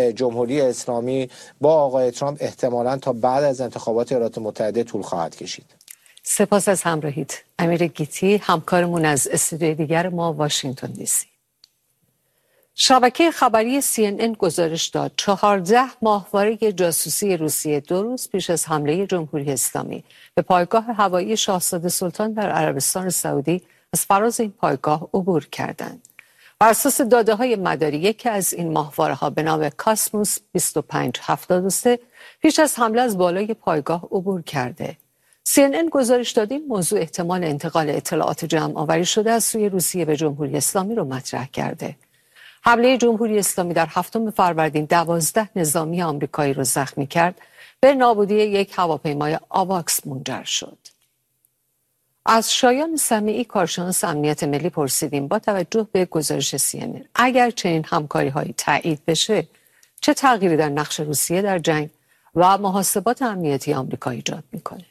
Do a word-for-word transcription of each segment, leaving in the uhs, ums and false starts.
جمهوری اسلامی با آقای ترامپ احتمالاً تا بعد از انتخابات ایالات متحده طول خواهد کشید. سپاس از همراهیت. امیر گیتی، همکارمون از استودیوی دیگر ما واشنگتن دی سی. شبکه خبری سی ان ان گزارش داد چهارده ماهواره جاسوسی روسیه دو روز پیش از حمله جمهوری اسلامی به پایگاه هوایی شاهزاده سلطان در عربستان سعودی از فراز این پایگاه عبور کردند. بر اساس داده‌های مداری یکی از این ماهواره‌ها به نام کاسموس بیست و پنج هفتاد و سه پیش از حمله از بالای پایگاه عبور کرده. سی ان ان گزارش داد این موضوع احتمال انتقال اطلاعات جمع آوری شده از سوی روسیه به جمهوری اسلامی رو مطرح کرده. حمله جمهوری اسلامی در هفتم فروردین دوازده نظامی آمریکایی را زخمی کرد، به نابودی یک هواپیمای آواکس منجر شد. از شایان سمیعی کارشناس امنیت ملی پرسیدیم با توجه به گزارش سی ان ان اگر چنین همکاری‌هایی تایید بشه چه تغییری در نقش روسیه در جنگ و محاسبات امنیتی آمریکا ایجاد میکنه؟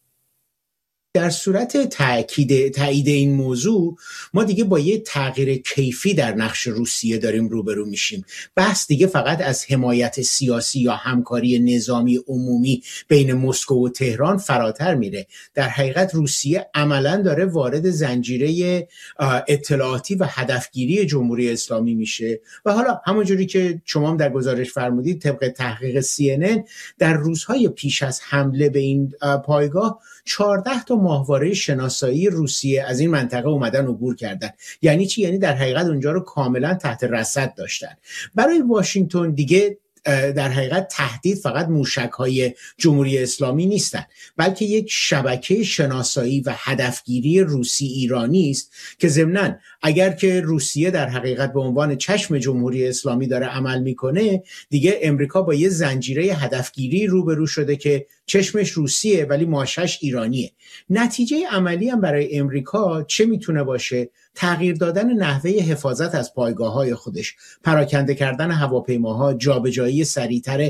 در صورت تأکید تایید این موضوع ما دیگه با یه تغییر کیفی در نقش روسیه داریم روبرو میشیم. بحث دیگه فقط از حمایت سیاسی یا همکاری نظامی عمومی بین مسکو و تهران فراتر میره. در حقیقت روسیه عملاً داره وارد زنجیره اطلاعاتی و هدفگیری جمهوری اسلامی میشه و حالا همونجوری که شما هم در گزارش فرمودید طبق تحقیق سی ان ان در روزهای پیش از حمله به این پایگاه چهارده تا ماهواره شناسایی روسیه از این منطقه اومدن عبور کردن. یعنی چی؟ یعنی در حقیقت اونجا رو کاملا تحت رصد داشتن. برای واشنگتن دیگه در حقیقت تهدید فقط موشک‌های جمهوری اسلامی نیستن، بلکه یک شبکه شناسایی و هدفگیری روسی ایرانی است که ضمناً اگر که روسیه در حقیقت به عنوان چشم جمهوری اسلامی داره عمل میکنه، دیگه امریکا با یه زنجیره هدفگیری روبرو شده که چشمش روسیه ولی ماشش ایرانیه. نتیجه عملی هم برای امریکا چه میتونه باشه؟ تغییر دادن نحوه حفاظت از پایگاه‌های خودش، پراکنده کردن هواپیماها، جابجایی سریعتر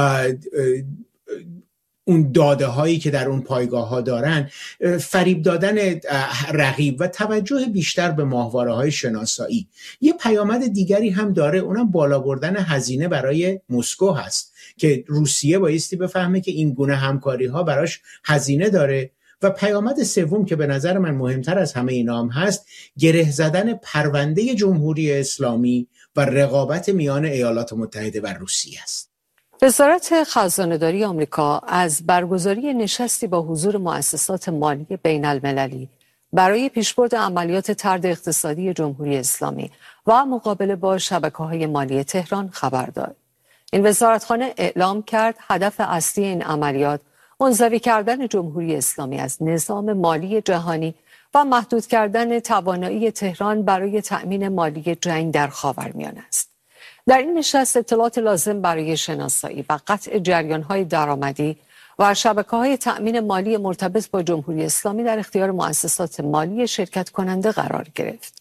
اون داده هایی که در اون پایگاه ها دارن، فریب دادن رقیب و توجه بیشتر به ماهواره های شناسایی. یه پیامد دیگری هم داره، اونم بالا بردن هزینه برای مسکو هست که روسیه بایستی بفهمه که این گونه همکاری ها براش هزینه داره. و پیامد سوم که به نظر من مهمتر از همه اینا هم هست، گره زدن پرونده جمهوری اسلامی و رقابت میان ایالات متحده و روسیه است. وزارت خزانه‌داری آمریکا از برگزاری نشستی با حضور مؤسسات مالی بین المللی برای پیشبرد عملیات طرد اقتصادی جمهوری اسلامی و مقابله با شبکه‌های مالی تهران خبر داد. این وزارتخانه اعلام کرد هدف اصلی این عملیات منزوی کردن جمهوری اسلامی از نظام مالی جهانی و محدود کردن توانایی تهران برای تأمین مالی جنگ در خاورمیانه است. در این نشست اطلاعات لازم برای شناسایی و قطع جریان‌های درآمدی و شبکه‌های تأمین مالی مرتبط با جمهوری اسلامی در اختیار مؤسسات مالی شرکت کننده قرار گرفت.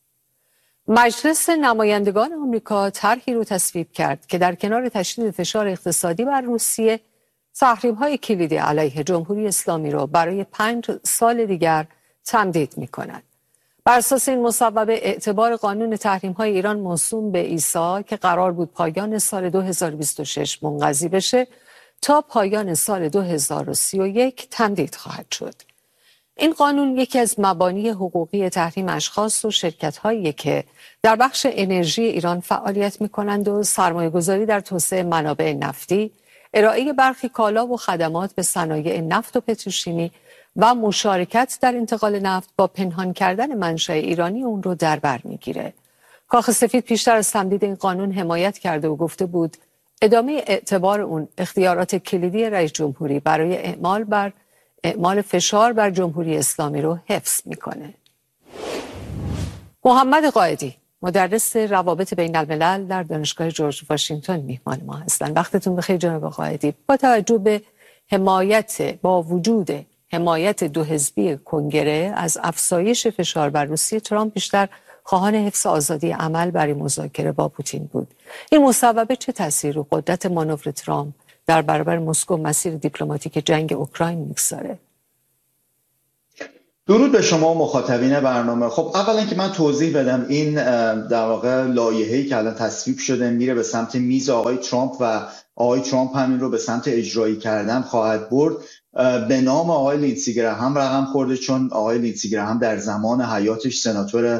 مجلس نمایندگان آمریکا طرحی رو تصویب کرد که در کنار تشدید فشار اقتصادی بر روسیه، تحریم‌های کلیدی علیه جمهوری اسلامی را برای پنج سال دیگر تمدید می‌کند. بر اساس این مصوبه اعتبار قانون تحریم‌های ایران موسوم به عیسی که قرار بود پایان سال دو هزار و بیست و شش منقضی بشه تا پایان سال دو هزار و سی و یک تمدید خواهد شد. این قانون یکی از مبانی حقوقی تحریم اشخاص و شرکت‌هایی که در بخش انرژی ایران فعالیت می‌کنند و سرمایه‌گذاری در توسعه منابع نفتی، ارائه برخی کالا و خدمات به صنایع نفت و پتروشیمی و مشارکت در انتقال نفت با پنهان کردن منشأ ایرانی اون رو در بر میگیره. کاخ سفید پیشتر از تمدید این قانون حمایت کرده و گفته بود ادامه اعتبار اون اختیارات کلیدی رئیس جمهوری برای اعمال بر اعمال فشار بر جمهوری اسلامی رو حفظ میکنه. محمد قائدی مدرس روابط بین الملل در دانشگاه جورج واشنگتن میهمان ما هستند. وقتتون بخیر جناب قائدی. با توجه به حمایت با وجود حمایت دو حزبی کنگره از افزایش فشار بر روسیه، ترامپ بیشتر خواهان حفظ آزادی عمل برای مذاکره با پوتین بود. این مصوبه چه تأثیر رو قدرت مانور ترامپ در برابر مسکو مسیر دیپلماتیک جنگ اوکراین میگذاره؟ درود به شما مخاطبین برنامه. خب اولا که من توضیح بدم، این در واقع لایحه‌ای که الان تصویب شده میره به سمت میز آقای ترامپ و آقای ترامپ همین رو به سمت اجرایی کردن خواهد برد. به نام آقای لیندسی گراهام رقم خورده، چون آقای لیندسی گراهام در زمان حیاتش سناتور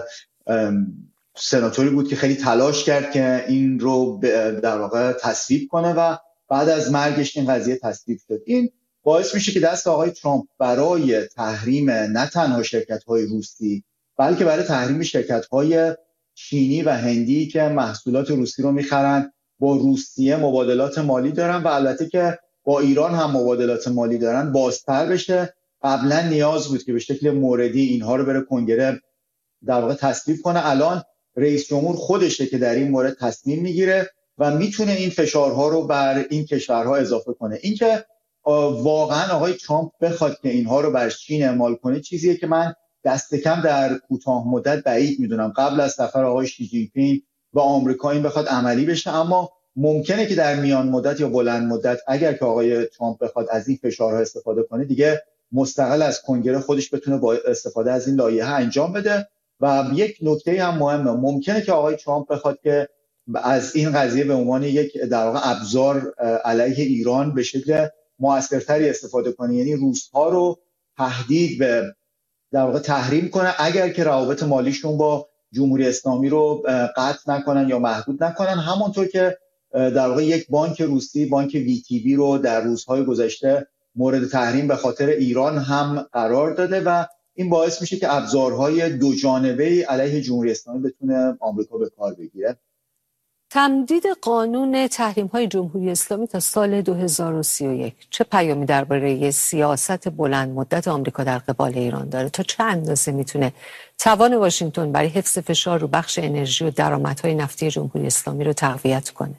سناتوری بود که خیلی تلاش کرد که این رو در واقع تصویب کنه و بعد از مرگش این قضیه تصویب شد. این باعث میشه که دست آقای ترامپ برای تحریم نه تنها شرکت‌های روسی بلکه برای تحریم شرکت‌های چینی و هندی که محصولات روسی رو میخرن، با روسیه مبادلات مالی دارن و البته که با ایران هم مبادلات مالی دارن، بازتر بشه. قبلا نیاز بود که به شکل موردی اینها رو بره کنگره در واقع تصویب کنه. الان رئیس جمهور خودشه که در این مورد تصمیم میگیره و میتونه این فشارها رو بر این کشورها اضافه کنه. اینکه واقعا آقای ترامپ بخواد که اینها رو بر چین اعمال کنه چیزیه که من دست کم در کوتاه مدت بعید میدونم قبل از سفر آقای شی جین پینگ به آمریکا این بخواد عملی بشه، اما ممکنه که در میان مدت یا بلند مدت اگر که آقای ترامپ بخواد از این فشارها استفاده کنه دیگه مستقل از کنگره خودش بتونه با استفاده از این لایحه انجام بده. و یک نکته هم مهمه، ممکنه که آقای ترامپ بخواد که از این قضیه به عنوان یک در واقع ابزار علیه ایران به شکل مؤثرتری استفاده کنه، یعنی روس‌ها رو تهدید به در واقع تحریم کنه اگر که روابط مالیشون با جمهوری اسلامی رو قطع نکنن یا محدود نکنن، همونطور که در واقع یک بانک روسی، بانک وی تی بی رو در روزهای گذشته مورد تحریم به خاطر ایران هم قرار داده و این باعث میشه که ابزارهای دو جانبه‌ای علیه جمهوری اسلامی بتونه آمریکا به کار بگیره. تمدید قانون تحریم‌های جمهوری اسلامی تا سال دو هزار و سی و یک چه پیامی درباره سیاست بلند مدت آمریکا در قبال ایران داره؟ تا چه اندازه میتونه توان واشنگتن برای حفظ فشار رو بخش انرژی و درآمدهای نفتی جمهوری اسلامی رو تقویت کنه؟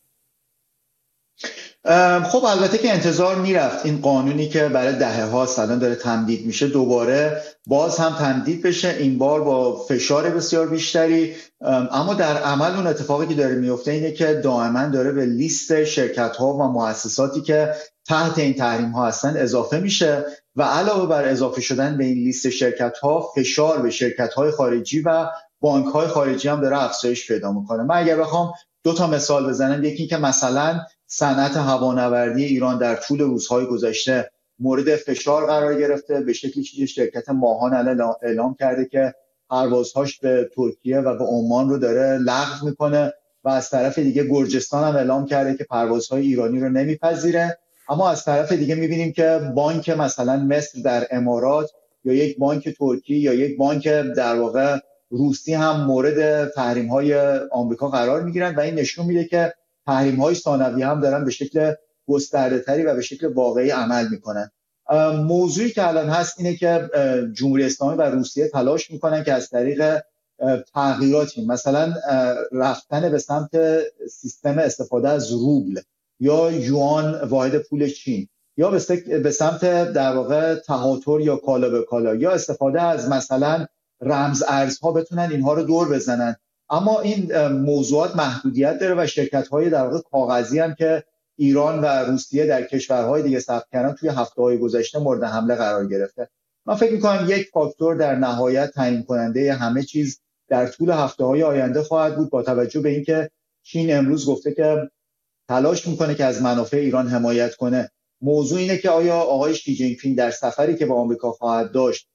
خب البته که انتظار میرفت این قانونی که برای دهه ها الان داره تمدید میشه دوباره باز هم تمدید بشه، این بار با فشار بسیار بیشتری، اما در عمل اون اتفاقی که داره میفته اینه که دائما داره به لیست شرکت ها و مؤسساتی که تحت این تحریم ها هستن اضافه میشه و علاوه بر اضافه شدن به این لیست شرکت ها فشار به شرکت های خارجی و بانک های خارجی هم داره افزایش پیدا میکنه. من اگر بخوام دو تا مثال بزنم، یکی که مثلا صنعت هوانوردی ایران در طول روزهای گذشته مورد فشار قرار گرفته، به شکلی که شرکت ماهان الان اعلام کرده که پروازهاش به ترکیه و به عمان رو داره لغو میکنه و از طرف دیگه گرجستان هم اعلام کرده که پروازهای ایرانی رو نمیپذیره. اما از طرف دیگه میبینیم که بانک مثلا مصر در امارات یا یک بانک ترکی یا یک بانک در واقع روسی هم مورد تحریم‌های آمریکا قرار میگیرن و این نشون میده که تحریم‌های ثانوی هم دارن به شکل گسترده‌تری و به شکل واقعی عمل میکنن. موضوعی که الان هست اینه که جمهوری اسلامی و روسیه تلاش میکنن که از طریق تغییراتی مثلا رفتن به سمت سیستم استفاده از روبل یا یوان واحد پول چین یا به سمت در واقع تهاتر یا کالا به کالا یا استفاده از مثلا رمز ارزها بتونن اینها رو دور بزنن. اما این موضوعات محدودیت داره و شرکت‌های در واقع کاغذی هم که ایران و روسیه در کشورهای دیگه ثبت کردن توی هفته‌های گذشته مورد حمله قرار گرفته. من فکر می‌کنم یک فاکتور در نهایت تعیین کننده همه چیز در طول هفته‌های آینده خواهد بود، با توجه به اینکه چین امروز گفته که تلاش می‌کنه که از منافع ایران حمایت کنه. موضوع اینه که آیا آقای شی جین پینگ در سفری که به آمریکا خواهد داشت،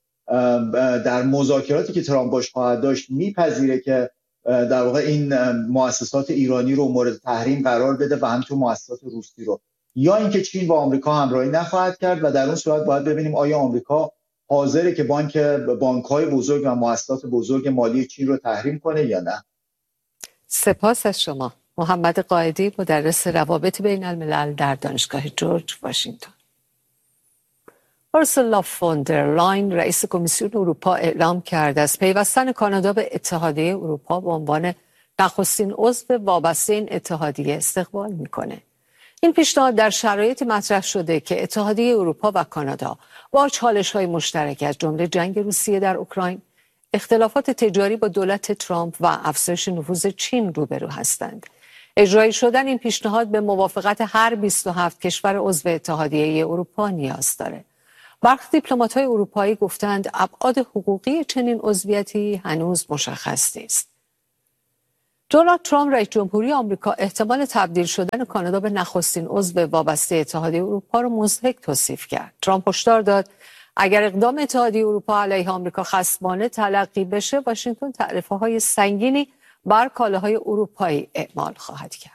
در مذاکراتی که ترامپ باش خواهد داشت، میپذیره که در واقع این مؤسسات ایرانی رو مورد تحریم قرار بده و همینطور مؤسسات روسی رو، یا اینکه چین با آمریکا همراهی نخواهد کرد و در اون صورت باید ببینیم آیا آمریکا حاضره که بانک بانک‌های بزرگ و مؤسسات بزرگ مالی چین رو تحریم کنه یا نه. سپاس از شما محمد قائدی، مدرس روابط بین الملل در دانشگاه جورج واشنگتن. اورسولا فون در لاین رئیس کمیسیون اروپا اعلام کرد از پیوستن کانادا به اتحادیه اروپا به عنوان نخستین عضو وابسته این اتحادیه استقبال میکنه. این پیشنهاد در شرایطی مطرح شده که اتحادیه اروپا و کانادا با چالش‌های مشترک از جمله جنگ روسیه در اوکراین، اختلافات تجاری با دولت ترامپ و افزایش نفوذ چین روبرو هستند. اجرایی شدن این پیشنهاد به موافقت هر بیست و هفت کشور عضو اتحادیه اروپا نیاز داره. برخی دیپلمات‌های اروپایی گفتند ابعاد حقوقی چنین عضویتی هنوز مشخص نیست. دونالد ترامپ رئیس جمهوری آمریکا احتمال تبدیل شدن کانادا به نخستین عضو وابسته اتحادیه اروپا را مضحک توصیف کرد. ترامپ هشدار داد اگر اقدام اتحادیه اروپا علیه آمریکا خصمانه تلقی بشه، واشنگتن تعرفه‌های سنگینی بر کالاهای اروپایی اعمال خواهد کرد.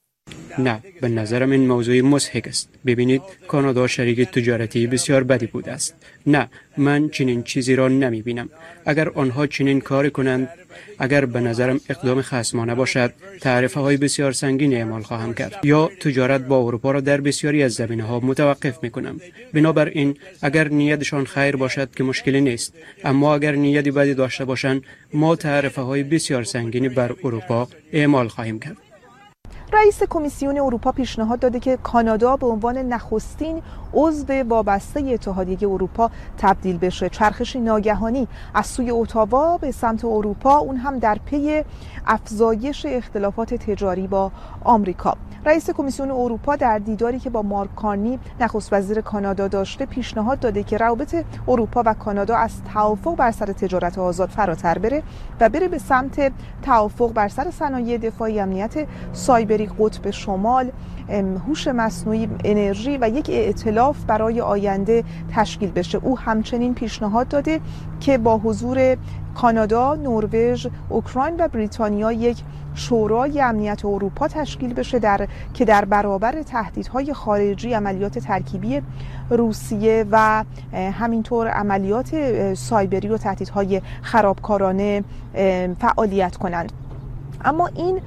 نه، به نظرم این موضوع مضحک است. ببینید، کانادا شریک تجارتی بسیار بدی بوده است. نه، من چنین چیزی را نمی بینم. اگر آنها چنین کار کنند، اگر به نظرم اقدام خصمانه باشد، تعرفه های بسیار سنگین اعمال خواهم کرد یا تجارت با اروپا را در بسیاری از زمینه ها متوقف می کنم. بنابراین اگر نیتشان خیر باشد که مشکلی نیست، اما اگر نیتی بدی داشته باشند، ما تعرفه های بسیار سنگینی بر اروپا اعمال خواهیم کرد. رئیس کمیسیون اروپا پیشنهاد داده که کانادا به عنوان نخستین عضو وابسته اتحادیه اروپا تبدیل بشه. چرخشی ناگهانی از سوی اتاوا به سمت اروپا، اون هم در پی افزایش اختلافات تجاری با آمریکا. رئیس کمیسیون اروپا در دیداری که با مارک کارنی نخست وزیر کانادا داشته پیشنهاد داده که روابط اروپا و کانادا از توافق بر سر تجارت آزاد فراتر بره و بره به سمت توافق بر سر صنایع دفاعی، امنیت سایبری، قطب شمال، هوش مصنوعی، انرژی و یک ائتلاف برای آینده تشکیل بشه. او همچنین پیشنهاد داده که با حضور کانادا، نروژ، اوکراین و بریتانیا یک شورای امنیت اروپا تشکیل بشه در که در برابر تهدیدهای خارجی، عملیات ترکیبی روسیه و همینطور عملیات سایبری و تهدیدهای خرابکارانه فعالیت کنند. اما این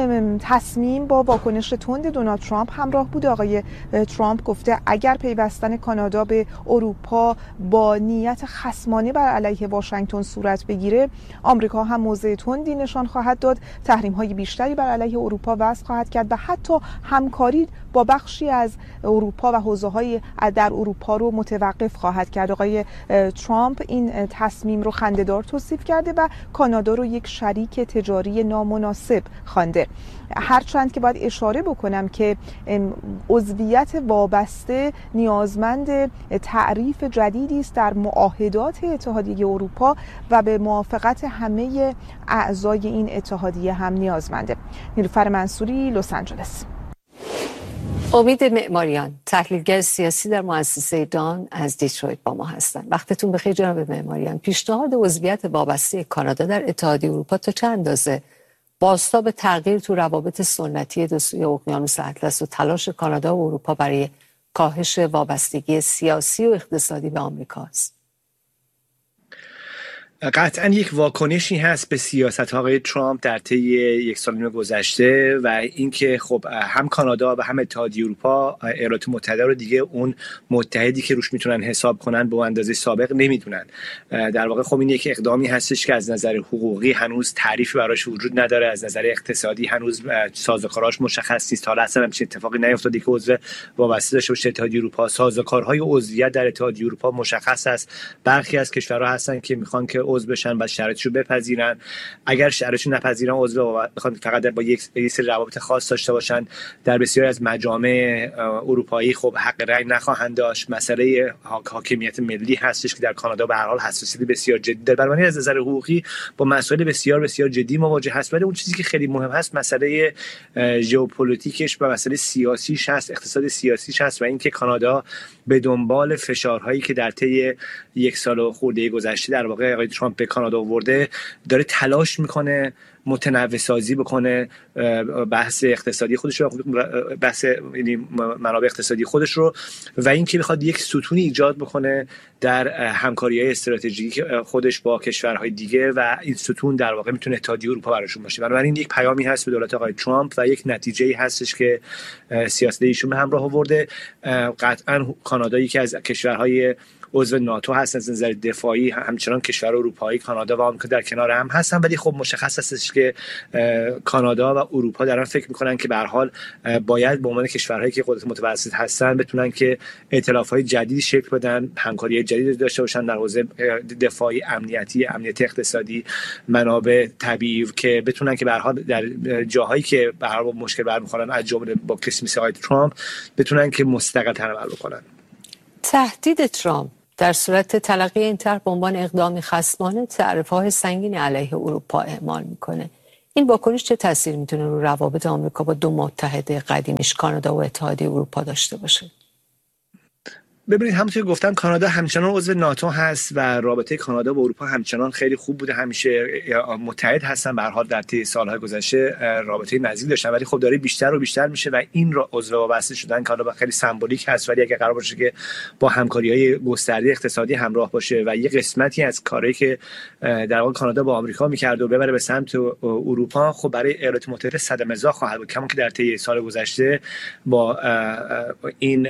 تصمیم با واکنش تند دونالد ترامپ همراه بود. آقای ترامپ گفته اگر پیوستن کانادا به اروپا با نیت خصمانه بر علیه واشنگتن صورت بگیره، آمریکا هم موضع تندی نشان خواهد داد، تحریم‌های بیشتری بر علیه اروپا وضع خواهد کرد و حتی همکاری با بخشی از اروپا و حوزه‌های در اروپا رو متوقف خواهد کرد. آقای ترامپ این تصمیم رو خنده‌دار توصیف کرده و کانادا رو یک شریک تجاری نامناسب خوانده. هرچند که باید اشاره بکنم که عضویت وابسته نیازمند تعریف جدیدی است در معاهدات اتحادیه اروپا و به موافقت همه اعضای این اتحادیه هم نیازمنده. نیلوفر منصوری، لس آنجلس. امید معماریان، تحلیلگر سیاسی در مؤسسه دان از دیترویت با ما هستند. وقتتون بخیر جناب معماریان. پیشنهاد عضویت وابسته کانادا در اتحادیه اروپا تا چه اندازه بازتاب تغییر تو روابط سنتی دو سوی اقیانوس اطلس و تلاش کانادا و اروپا برای کاهش وابستگی سیاسی و اقتصادی به آمریکا است؟ قطعا یک واکنشی هست به سیاست آقای ترامپ در طی یک سال گذشته و اینکه خب هم کانادا و هم اتحادیه اروپا ایالات متحده رو دیگه اون متحدی که روش میتونن حساب کنن به اندازه سابق نمیدونن. در واقع خب این یک اقدامی هستش که از نظر حقوقی هنوز تعریفی براش وجود نداره، از نظر اقتصادی هنوز سازوکاراش مشخص نیست. حالا اصلا همچین اتفاقی نیفتاده که عضو وابسته داشته باشه اتحادیه اروپا. سازوکارهای عضویت در اتحادیه اروپا مشخص است. برخی از کشورها هستن که میخوان که عضو بشن، بعد شرایطشو بپذیرن. اگر شرایطشو نپذیرن، عضو بخوان فقط با یک سری روابط خاص داشته باشن، در بسیاری از مجامع اروپایی خب حق رأی نخواهند داشت. مسئله حاکمیت ملی هستش که در کانادا به هر حال حساسیت بسیار جدی داره. بنابراین از نظر حقوقی با مسائل بسیار بسیار جدی مواجه هست. ولی اون چیزی که خیلی مهم هست مسئله ژئوپلیتیکش و مسئله سیاسیش هست، اقتصاد سیاسیش هست و اینکه کانادا به دنبال فشارهایی که در طی یک سال و خورده گذشته در واقع آقای ترامپ به کانادا آورده داره تلاش میکنه متنوع سازی بکنه بحث اقتصادی خودش رو، بحث منابع اقتصادی خودش رو و اینکه بخواد یک ستونی ایجاد بکنه در همکاری‌های استراتژیک خودش با کشورهای دیگه و این ستون در واقع میتونه اتحادیه اروپا براشون باشه. بنابراین یک پیامی هست به دولت آقای ترامپ و یک نتیجه‌ای هستش که سیاست ایشون به همراه آورده. قطعاً کانادا یکی از کشورهای عضو ناتو هست از نظر دفاعی، همچنان کشور اروپایی کانادا و آمریکا در کنار هم هستن، ولی خب مشخص هستش که کانادا و اروپا دارن فکر میکنن که به هر حال باید به عنوان کشورهایی که قدرت متوسط هستن بتونن که ائتلاف‌های جدیدی شکل بدن، همکاری جدیدی داشته باشن در حوزه دفاعی، امنیتی، امنیت اقتصادی، منابع طبیعی که بتونن که به هر حال در جاهایی که به هر حال مشکل برمیخورن از جمله با کسی مثل آقای ترامپ بتونن که مستقل عمل بکنن. تهدید ترامپ در صورت تلقی این طرح به عنوان اقدامی خصمانه تعرفه‌های سنگینی علیه اروپا اعمال میکنه. این واکنش چه تأثیری میتونه رو روابط آمریکا با دو متحد قدیمیش کانادا و اتحادیه اروپا داشته باشه؟ ببینید همونطور که گفتم کانادا همچنان عضو ناتو هست و رابطه کانادا با اروپا همچنان خیلی خوب بوده، همیشه متحد هستن. به هر حال در طی سالهای گذشته رابطه نزدیک داشتن، ولی خب داره بیشتر و بیشتر میشه و این عضو وابسته شدن کانادا خیلی سمبولیک هست. ولی اگه قرار باشه که با همکاری‌های گسترده اقتصادی همراه باشه و یه قسمتی از کاری که در واقع کانادا با آمریکا می‌کرد و ببره به سمت اروپا، خب برای ایالات متحده صدمه‌زا خواهد بود، کما که در طی سال گذشته با این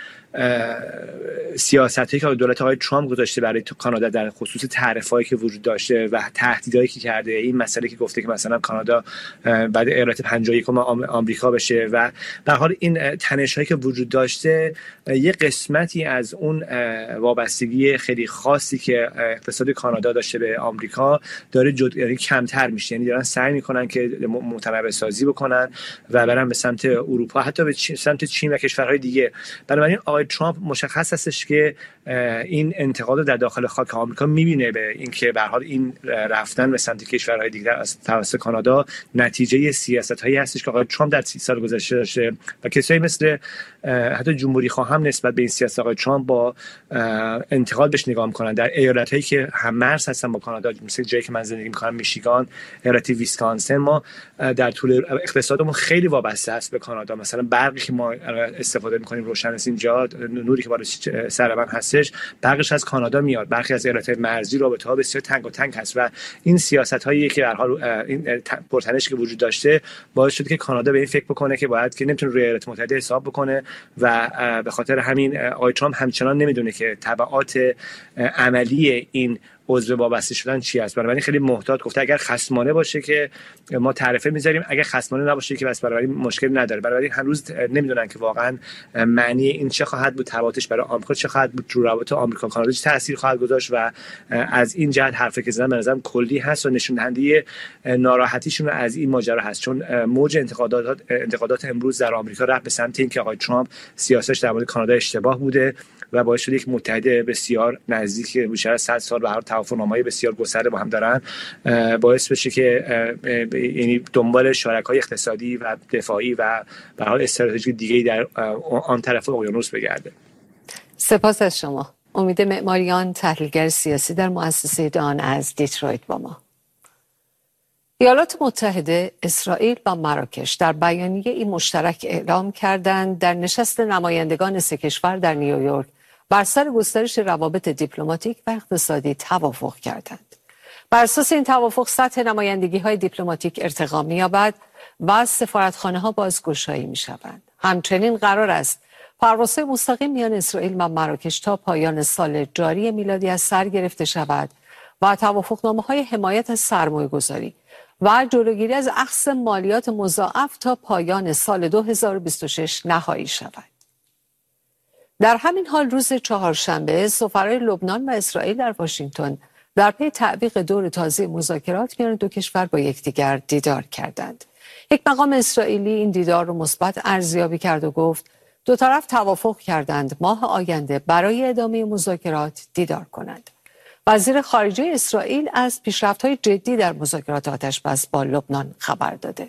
سیاستایی که دولت آقای ترامپ گذاشته برای کانادا در خصوص تعرفه‌ای که وجود داشته و تهدیدایی که کرده، این مسئله که گفته که مثلا کانادا بعد ایالت پنجاه و یکم آمریکا بشه و به هر حال این تنش‌هایی که وجود داشته یه قسمتی از اون وابستگی خیلی خاصی که اقتصاد کانادا داشته به آمریکا داره جد... یعنی کمتر میشه. یعنی دارن سعی میکنن که متنوع سازی بکنن و برن به سمت اروپا، حتی به سمت چین و کشورهای دیگه. بنابراین آقای ترامپ مشخص هستش که این انتقاد در داخل خاک آمریکا میبینه به اینکه به هر حال این رفتن به سمت کشورهای دیگر از توسط کانادا نتیجه سیاست‌هایی هستش که آقای ترامپ در سی سال گذشته داشته و کسایی مثل حتی جمهوری خواهم نسبت به این سیاست آقای ترامپ با انتقاد بهش نگاه میکنن. در ایالت‌هایی که هم مرز هستن با کانادا، مثل جایی که من زندگی میکنم میشیگان، ایالت ویسکانسن، ما در طول اقتصادمون خیلی وابسته است به کانادا. مثلا برقی که ما استفاده میکنیم روشن است اینجا، نوری که بالا سر من هستش، برقش از کانادا میاد. برخی از ایالت‌های مرزی رابطه‌ها بسیار تنگ و تنگ هست و این سیاست‌هایی که در حال این پرتنشی که وجود داشته باعث شد که کانادا به این فکر بکنه که باید که نمیتونه روی ایالات متحده حساب بکنه و به خاطر همین آقای ترامپ همچنان نمیدونه که تبعات عملی این عضو وابسته شدن چی است. بنابراین خیلی محتاط گفته اگر خصمانه باشه که ما تعرفه میذاریم، اگر خصمانه نباشه که بس برای مشکل نداره. بنابراین هنوز نمیدونن که واقعا معنی این چه خواهد بود، تبعاتش برای آمریکا چه خواهد بود، رو روابط آمریکا کانادا چه تاثیر خواهد گذاشت و از این جهت حرفی که زدن به نظرم کلی هست و نشون دهنده ناراحتیشون از این ماجرا هست، چون موج انتقادات انتقادات امروز در آمریکا رفت به سمت اینکه آقای ترامپ سیاستش در مورد کانادا اشتباه بوده و باعث شده یک متحد بسیار نزدیک بیشتر از صد سال به هر توافقنامه‌های بسیار گسترده با هم دارن، باعث بشه که یعنی دنبال شرکای اقتصادی و دفاعی و به حال استراتژی دیگه‌ای در آن طرف اقیانوس بگرده. سپاس از شما. امید معماریان، تحلیلگر سیاسی در مؤسسه دان از دیترویت با ما. ایالات متحده، اسرائیل و مراکش در بیانیه این مشترک اعلام کردند در نشست نمایندگان سه کشور در نیویورک بر سر گسترش روابط دیپلماتیک و اقتصادی توافق کردند. بر اساس این توافق سطح نمایندگی‌های دیپلماتیک ارتقا می‌یابد و سفارتخانه‌ها بازگشایی می‌شوند. همچنین قرار است پروازهای مستقیم میان اسرائیل و مراکش تا پایان سال جاری میلادی از سر گرفته شود و توافقنامه‌های حمایت از سرمایه‌گذاری و جلوگیری از اخذ مالیات مضاعف تا پایان سال دو هزار و بیست و شش نهایی شود. در همین حال روز چهارشنبه سفرای لبنان و اسرائیل در واشنگتن در پی تعویق دور تازه مذاکرات میان دو کشور با یکدیگر دیدار کردند. یک مقام اسرائیلی این دیدار را مثبت ارزیابی کرد و گفت دو طرف توافق کردند ماه آینده برای ادامه مذاکرات دیدار کنند. وزیر خارجه اسرائیل از پیشرفت‌های جدی در مذاکرات آتش‌بس با لبنان خبر داده.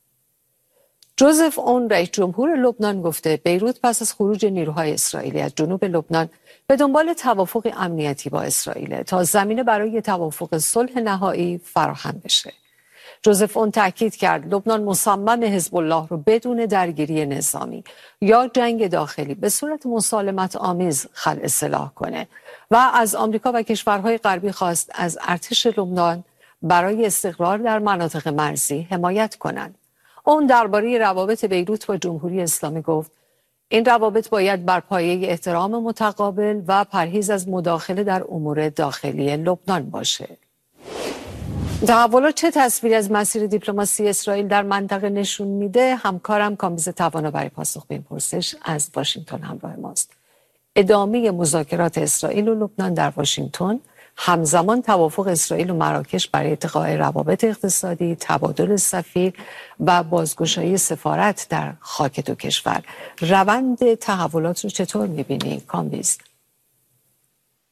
جوزف اون رئیس جمهور لبنان گفته بیروت پس از خروج نیروهای اسرائیلی از جنوب لبنان به دنبال توافق امنیتی با اسرائیل تا زمینه برای توافق صلح نهایی فراهم بشه. جوزف اون تاکید کرد لبنان مصمم حزب الله رو بدون درگیری نظامی یا جنگ داخلی به صورت مسالمت آمیز خلع سلاح کنه و از آمریکا و کشورهای غربی خواست از ارتش لبنان برای استقرار در مناطق مرزی حمایت کنند. اون درباره روابط بیروت با جمهوری اسلامی گفت این روابط باید بر پایه احترام متقابل و پرهیز از مداخله در امور داخلی لبنان باشه. تحولات چه تصویری از مسیر دیپلماسی اسرائیل در منطقه نشون میده؟ همکارم کامبیز توانا برای پاسخ به این پرسش از واشنگتن همراه ماست. ادامه مذاکرات اسرائیل و لبنان در واشنگتن، همزمان توافق اسرائیل و مراکش برای ارتقاء روابط اقتصادی، تبادل سفیر و بازگشایی سفارت در خاک دو کشور. روند تحولات رو چطور می‌بینی کامبیز؟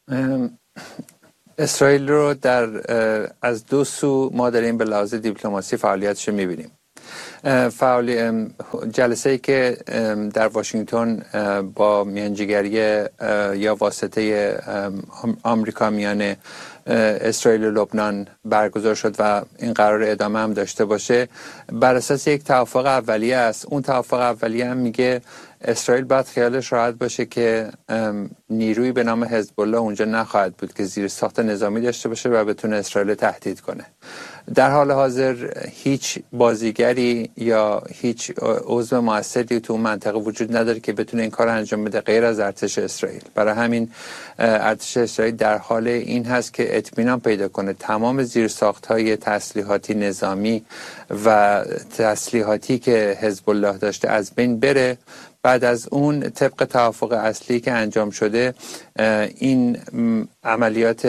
اسرائیل رو در از دو سو ما داریم به لحاظ دیپلماسی فعالیتش رو میبینیم. فعالی جلسه‌ای که در واشنگتن با میانجیگری یا واسطه آمریکا میان اسرائیل و لبنان برگزار شد و این قرار ادامه هم داشته باشه، بر اساس یک توافق اولیه است. اون توافق اولیه هم میگه اسرائیل باید خیالش راحت باشه که نیروی به نام حزب الله اونجا نخواهد بود که زیر ساخت نظامی داشته باشه و بتونه اسرائیل تهدید کنه. در حال حاضر هیچ بازیگری یا هیچ عضو موثری تو اون منطقه وجود نداره که بتونه این کار انجام بده غیر از ارتش اسرائیل. برای همین ارتش اسرائیل در حال این هست که اطمینان پیدا کنه تمام زیرساخت‌های تسلیحاتی نظامی و تسلیحاتی که حزب الله داشته از بین بره. بعد از اون طبق توافق اصلی که انجام شده این عملیات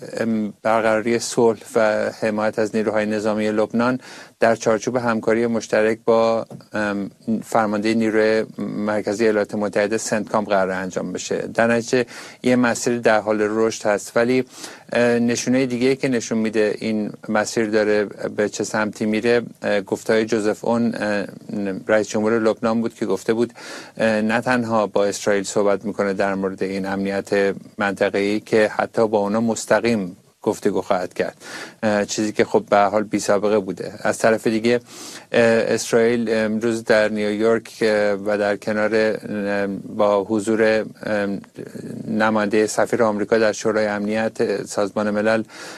برقراری صلح و حمایت از نیروهای نظامی لبنان در چارچوب همکاری مشترک با فرمانده نیروی مرکزی ایالات متحده سنتکام قرار انجام بشه. در نتیجه یه مسیر در حال رشد هست، ولی نشونه دیگه که نشون میده این مسیر داره به چه سمتی میره گفتهای جوزف اون رئیس جمهور لبنان بود که گفته بود نه تنها با اسرائیل صحبت میکنه در مورد این امنیت منطقه‌ای که حتی با اونا مستقیم گفتگو خواهد کرد، چیزی که خب به هر حال بی سابقه بوده. از طرف دیگه اسرائیل امروز در نیویورک و در کنار با حضور نماینده سفیر آمریکا در شورای امنیت سازمان ملل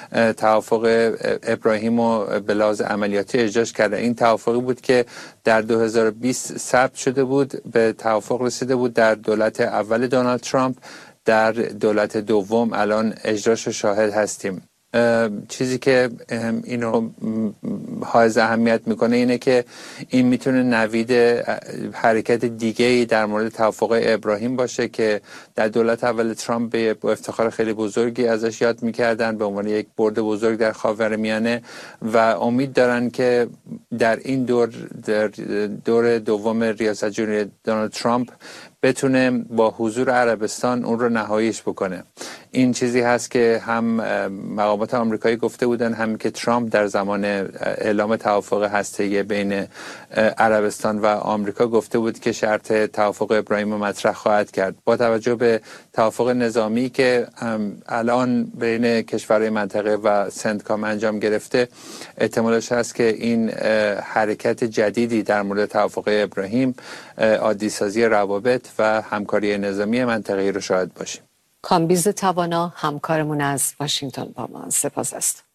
توافق ابراهیم رو به لحاظ عملیاتی اجراش کرده. این توافقی بود که در دو هزار و بیست ثبت شده بود، به توافق رسیده بود در دولت اول دونالد ترامپ، در دولت دوم الان اجراش شاهد هستیم. چیزی که اینو حائز اهمیت میکنه اینه که این میتونه نوید حرکت دیگه‌ای در مورد توافق ابراهیم باشه که در دولت اول ترامپ به افتخار خیلی بزرگی ازش یاد میکردن به عنوان یک برد بزرگ در خاورمیانه و امید دارن که در این دور در دور دوم ریاست جمهوری دونالد ترامپ بتونه با حضور عربستان اون رو نهاییش بکنه. این چیزی هست که هم مقامات آمریکایی گفته بودن، هم که ترامپ در زمان اعلام توافق هسته‌ای بین عربستان و آمریکا گفته بود که شرط توافق ابراهیم رو مطرح خواهد کرد. با توجه به توافق نظامی که الان بین کشورهای منطقه و سنتکام انجام گرفته، احتمالش هست که این حرکت جدیدی در مورد توافق ابراهیم عادی سازی روابط و همکاری نظامی منطقه‌ای رو شاهد باشیم. کامبیز توانا همکارمون از واشنگتن با ما، سپاس است.